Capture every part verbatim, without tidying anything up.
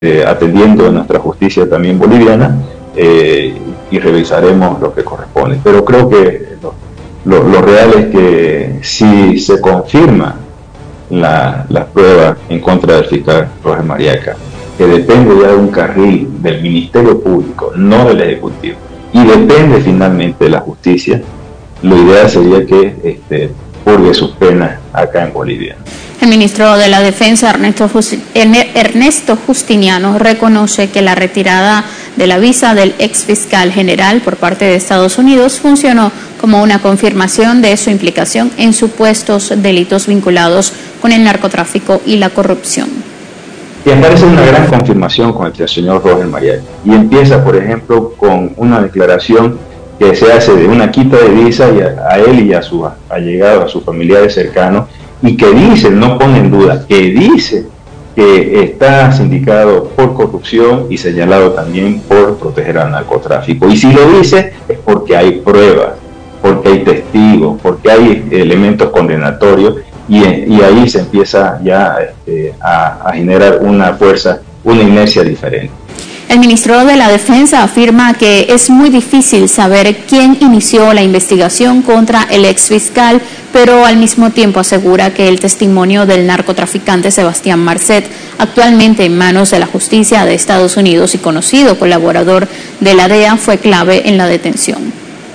eh, atendiendo a nuestra justicia también boliviana, eh, y revisaremos lo que corresponde. Pero creo que lo, lo, lo real es que si se confirma la, la prueba en contra del fiscal Roger Mariaca, que depende ya de un carril del Ministerio Público, no del Ejecutivo, y depende finalmente de la justicia, lo ideal sería que este, purgue sus penas acá en Bolivia. El ministro de la Defensa, Ernesto, Justi- Ernesto Justiniano, reconoce que la retirada de la visa del ex fiscal general por parte de Estados Unidos funcionó como una confirmación de su implicación en supuestos delitos vinculados con el narcotráfico y la corrupción. Y aparece una gran confirmación con el señor Roger Mariaca. Y empieza, por ejemplo, con una declaración que se hace de una quita de visa y a, a él y a su allegado, a sus familiares cercanos, y que dice, no pone en duda, que dice que está sindicado por corrupción y señalado también por proteger al narcotráfico. Y si lo dice es porque hay pruebas, porque hay testigos, porque hay elementos condenatorios, y, y ahí se empieza ya este, a, a generar una fuerza, una inercia diferente. El ministro de la Defensa afirma que es muy difícil saber quién inició la investigación contra el ex fiscal, pero al mismo tiempo asegura que el testimonio del narcotraficante Sebastián Marcet, actualmente en manos de la justicia de Estados Unidos y conocido colaborador de la D E A, fue clave en la detención.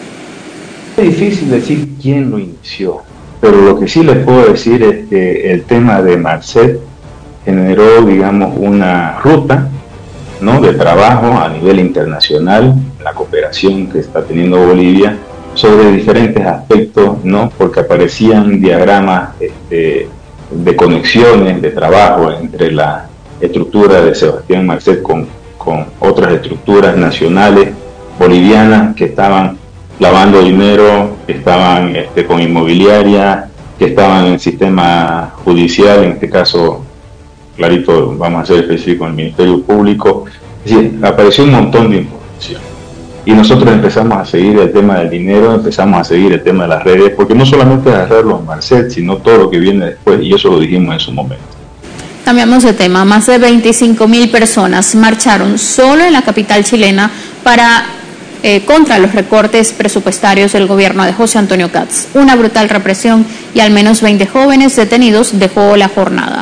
Es difícil decir quién lo inició, pero lo que sí les puedo decir es que el tema de Marcet generó, digamos, una ruta, ¿no?, de trabajo a nivel internacional, la cooperación que está teniendo Bolivia sobre diferentes aspectos, ¿no?, porque aparecían diagramas este, de conexiones, de trabajo entre la estructura de Sebastián Marcet con, con otras estructuras nacionales bolivianas que estaban lavando dinero, que estaban este, con inmobiliaria, que estaban en el sistema judicial, en este caso clarito, vamos a ser específicos, en el Ministerio Público. Es decir, apareció un montón de información. Y nosotros empezamos a seguir el tema del dinero, empezamos a seguir el tema de las redes, porque no solamente agarrarlo a Marcet, sino todo lo que viene después, y eso lo dijimos en su momento. Cambiamos de tema. Más de veinticinco mil personas marcharon solo en la capital chilena para eh, contra los recortes presupuestarios del gobierno de José Antonio Kats. Una brutal represión y al menos veinte jóvenes detenidos dejó la jornada.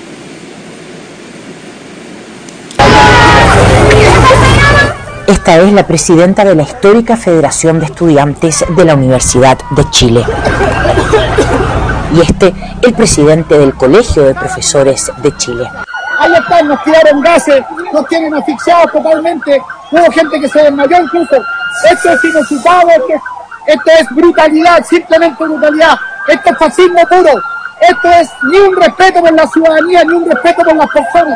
Esta es la presidenta de la histórica Federación de Estudiantes de la Universidad de Chile. Y este, el presidente del Colegio de Profesores de Chile. Ahí están, nos tiraron gases, nos tienen asfixiados totalmente, hubo gente que se desmayó incluso. Esto es inusitado, esto, esto es brutalidad, simplemente brutalidad. Esto es fascismo puro, esto es ni un respeto por la ciudadanía, ni un respeto por las personas.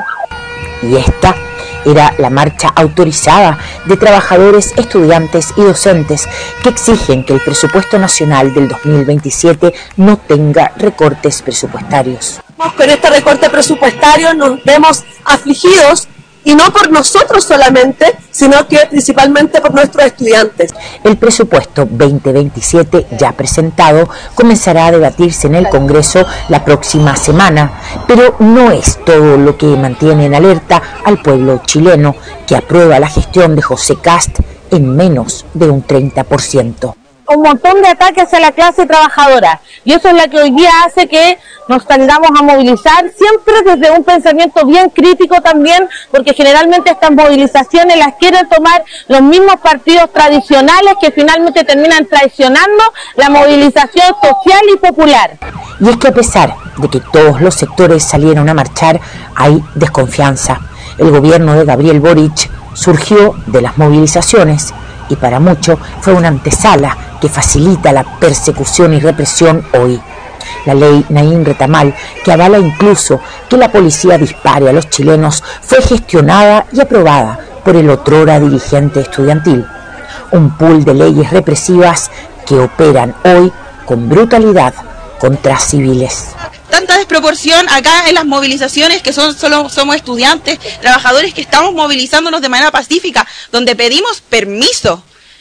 Y esta era la marcha autorizada de trabajadores, estudiantes y docentes que exigen que el presupuesto nacional del dos mil veintisiete no tenga recortes presupuestarios. Con este recorte presupuestario nos vemos afligidos, y no por nosotros solamente, sino que principalmente por nuestros estudiantes. El presupuesto veinte veintisiete ya presentado comenzará a debatirse en el Congreso la próxima semana, pero no es todo lo que mantiene en alerta al pueblo chileno, que aprueba la gestión de José Kast en menos de un treinta por ciento. Un montón de ataques a la clase trabajadora, y eso es lo que hoy día hace que nos tengamos a movilizar, siempre desde un pensamiento bien crítico también, porque generalmente estas movilizaciones las quieren tomar los mismos partidos tradicionales que finalmente terminan traicionando la movilización social y popular. Y es que a pesar de que todos los sectores salieron a marchar, hay desconfianza. El gobierno de Gabriel Boric surgió de las movilizaciones, y para muchos fue una antesala que facilita la persecución y represión hoy. La ley Naín Retamal, que avala incluso que la policía dispare a los chilenos, fue gestionada y aprobada por el otrora dirigente estudiantil. Un pool de leyes represivas que operan hoy con brutalidad contra civiles. Tanta desproporción acá en las movilizaciones, que son solo somos estudiantes, trabajadores que estamos movilizándonos de manera pacífica, donde pedimos permiso,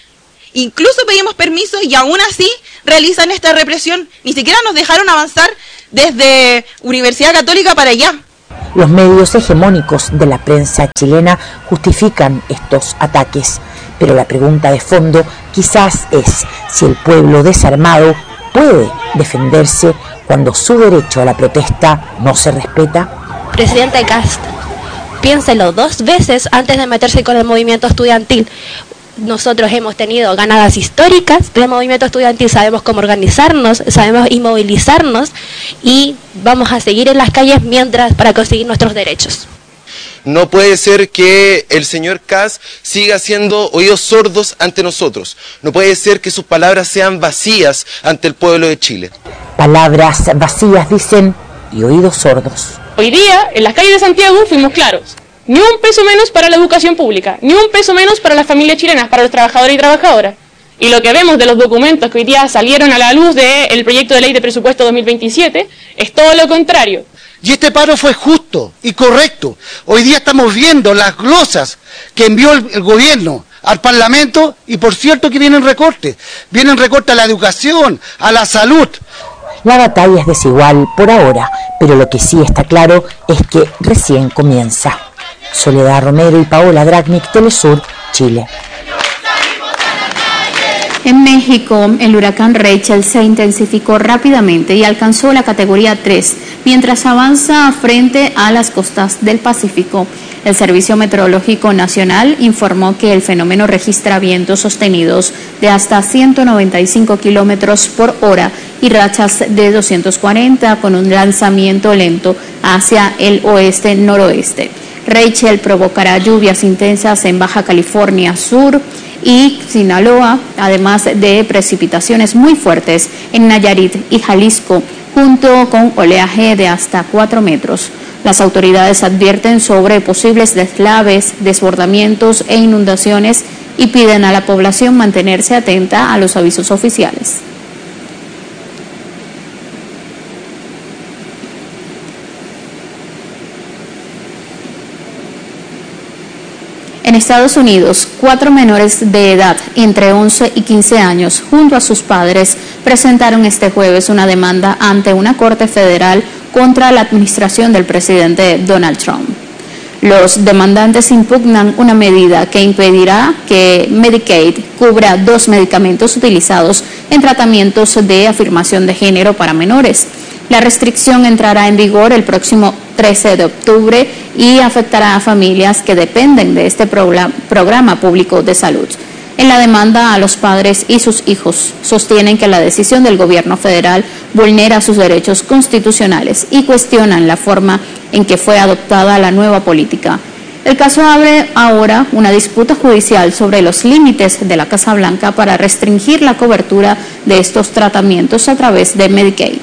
incluso pedimos permiso y aún así realizan esta represión. Ni siquiera nos dejaron avanzar desde Universidad Católica para allá. Los medios hegemónicos de la prensa chilena justifican estos ataques, pero la pregunta de fondo quizás es si el pueblo desarmado puede defenderse cuando su derecho a la protesta no se respeta. Presidente Kast, piénselo dos veces antes de meterse con el movimiento estudiantil. Nosotros hemos tenido ganadas históricas del movimiento estudiantil, sabemos cómo organizarnos, sabemos inmovilizarnos y vamos a seguir en las calles mientras para conseguir nuestros derechos. No puede ser que el señor Kast siga siendo oídos sordos ante nosotros. No puede ser que sus palabras sean vacías ante el pueblo de Chile. Palabras vacías, dicen, y oídos sordos. Hoy día, en las calles de Santiago, fuimos claros. Ni un peso menos para la educación pública, ni un peso menos para las familias chilenas, para los trabajadores y trabajadoras. Y lo que vemos de los documentos que hoy día salieron a la luz del proyecto de ley de presupuesto dos mil veintisiete es todo lo contrario. Y este paro fue justo y correcto. Hoy día estamos viendo las glosas que envió el, el gobierno al Parlamento y por cierto que vienen recortes. Vienen recortes a la educación, a la salud. La batalla es desigual por ahora, pero lo que sí está claro es que recién comienza. Soledad Romero y Paola Dragnik, Telesur, Chile. En México, el huracán Rachel se intensificó rápidamente y alcanzó la categoría tres, mientras avanza frente a las costas del Pacífico. El Servicio Meteorológico Nacional informó que el fenómeno registra vientos sostenidos de hasta ciento noventa y cinco kilómetros por hora y rachas de doscientos cuarenta con un lanzamiento lento hacia el oeste-noroeste. Rachel provocará lluvias intensas en Baja California Sur y Sinaloa, además de precipitaciones muy fuertes en Nayarit y Jalisco, junto con oleaje de hasta cuatro metros. Las autoridades advierten sobre posibles deslaves, desbordamientos e inundaciones y piden a la población mantenerse atenta a los avisos oficiales. En Estados Unidos, cuatro menores de edad, entre once y quince años, junto a sus padres, presentaron este jueves una demanda ante una corte federal contra la administración del presidente Donald Trump. Los demandantes impugnan una medida que impedirá que Medicaid cubra dos medicamentos utilizados en tratamientos de afirmación de género para menores. La restricción entrará en vigor el próximo trece de octubre y afectará a familias que dependen de este programa público de salud. En la demanda, a los padres y sus hijos sostienen que la decisión del gobierno federal vulnera sus derechos constitucionales y cuestionan la forma en que fue adoptada la nueva política. El caso abre ahora una disputa judicial sobre los límites de la Casa Blanca para restringir la cobertura de estos tratamientos a través de Medicaid.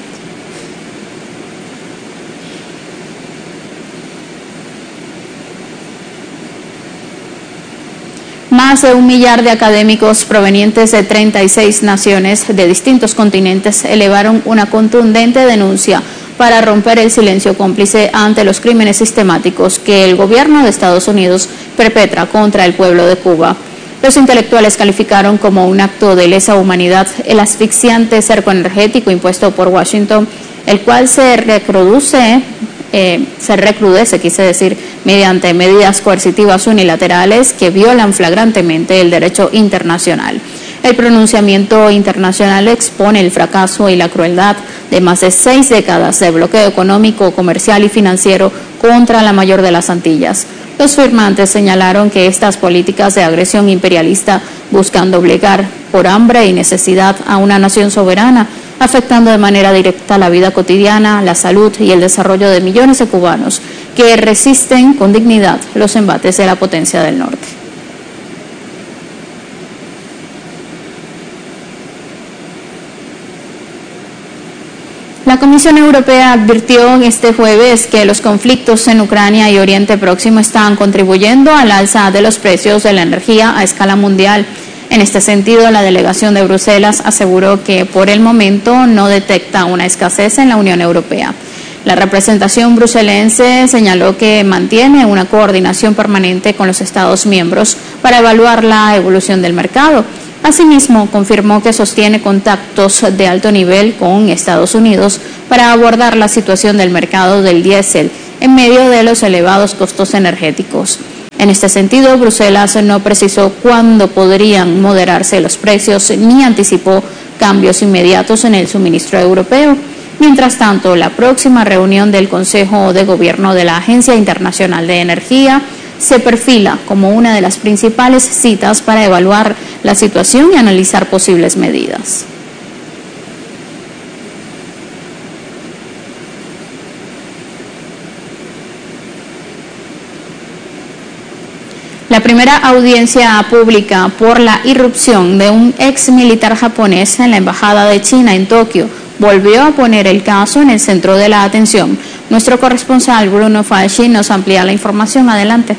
Más de un millar de académicos provenientes de treinta y seis naciones de distintos continentes elevaron una contundente denuncia para romper el silencio cómplice ante los crímenes sistemáticos que el gobierno de Estados Unidos perpetra contra el pueblo de Cuba. Los intelectuales calificaron como un acto de lesa humanidad el asfixiante cerco energético impuesto por Washington, el cual se reproduce Eh, se recrudece, quise decir, mediante medidas coercitivas unilaterales que violan flagrantemente el derecho internacional. El pronunciamiento internacional expone el fracaso y la crueldad de más de seis décadas de bloqueo económico, comercial y financiero contra la mayor de las Antillas. Los firmantes señalaron que estas políticas de agresión imperialista buscan doblegar por hambre y necesidad a una nación soberana, afectando de manera directa la vida cotidiana, la salud y el desarrollo de millones de cubanos que resisten con dignidad los embates de la potencia del norte. La Comisión Europea advirtió este jueves que los conflictos en Ucrania y Oriente Próximo están contribuyendo al alza de los precios de la energía a escala mundial. En este sentido, la delegación de Bruselas aseguró que por el momento no detecta una escasez en la Unión Europea. La representación bruselense señaló que mantiene una coordinación permanente con los Estados miembros para evaluar la evolución del mercado. Asimismo, confirmó que sostiene contactos de alto nivel con Estados Unidos para abordar la situación del mercado del diésel en medio de los elevados costos energéticos. En este sentido, Bruselas no precisó cuándo podrían moderarse los precios ni anticipó cambios inmediatos en el suministro europeo. Mientras tanto, la próxima reunión del Consejo de Gobierno de la Agencia Internacional de Energía se perfila como una de las principales citas para evaluar la situación y analizar posibles medidas. La primera audiencia pública por la irrupción de un ex militar japonés en la Embajada de China en Tokio volvió a poner el caso en el centro de la atención. Nuestro corresponsal Bruno Falchi nos amplía la información. Adelante.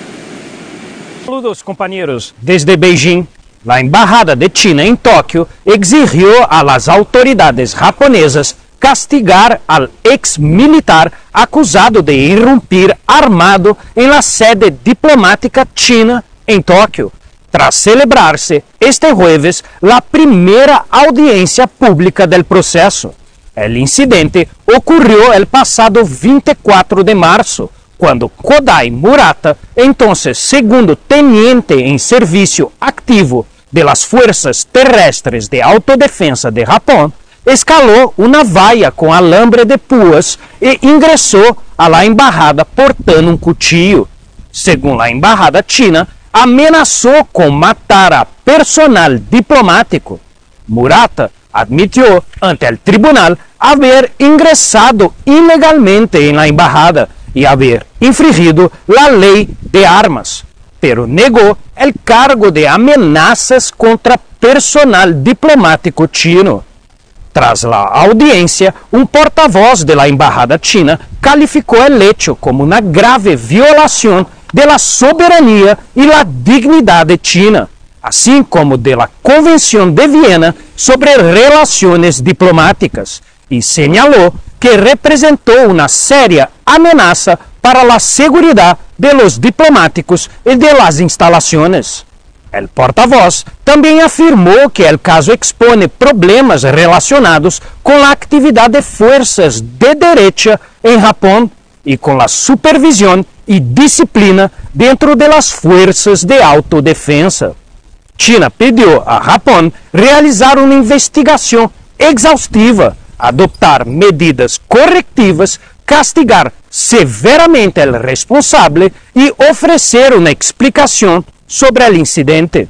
Saludos, compañeros. Desde Beijing, la Embajada de China en Tokio exigió a las autoridades japonesas castigar al ex militar acusado de irrumpir armado en la sede diplomática china en Tokio, tras celebrarse este jueves la primera audiencia pública del proceso. El incidente ocurrió el pasado veinticuatro de marzo, cuando Kodai Murata, entonces segundo teniente en servicio activo de las Fuerzas Terrestres de Autodefensa de Japón, escaló una valla con alambre de púas e ingresó a la embajada portando un cuchillo. Según la embajada china, amenazó con matar a personal diplomático. Murata admitió ante el tribunal haber ingresado ilegalmente en la embajada y haber infringido la ley de armas, pero negó el cargo de amenazas contra personal diplomático chino. Tras la audiencia, un portavoz de la embajada china calificó el hecho como una grave violación de la soberanía y la dignidad de China, así como de la Convención de Viena sobre Relaciones Diplomáticas, y señaló que representó una seria amenaza para la seguridad de los diplomáticos y de las instalaciones. El portavoz también afirmó que el caso expone problemas relacionados con la actividad de fuerzas de derecha en Japón y con la supervisión y disciplina dentro de las fuerzas de autodefensa. China pidió a Japón realizar una investigación exhaustiva, adoptar medidas correctivas, castigar severamente al responsable y ofrecer una explicación sobre el incidente.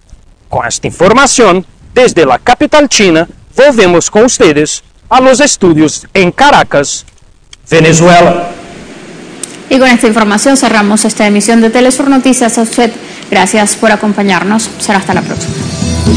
Con esta información, desde la capital china, volvemos con ustedes a los estudios en Caracas, Venezuela. Y con esta información cerramos esta emisión de Telesur Noticias. A usted, gracias por acompañarnos. Será hasta la próxima.